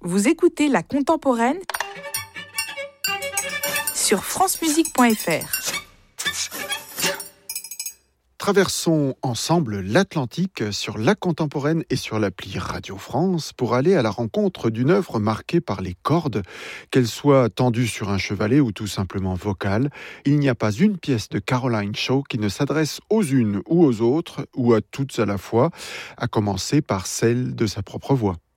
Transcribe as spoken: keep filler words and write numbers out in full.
Vous écoutez La Contemporaine sur francemusique point f r. Traversons ensemble l'Atlantique sur La Contemporaine et sur l'appli Radio France pour aller à la rencontre d'une œuvre marquée par les cordes, qu'elle soit tendue sur un chevalet ou tout simplement vocale. Il n'y a pas une pièce de Caroline Shaw qui ne s'adresse aux unes ou aux autres, ou à toutes à la fois, à commencer par celle de sa propre voix.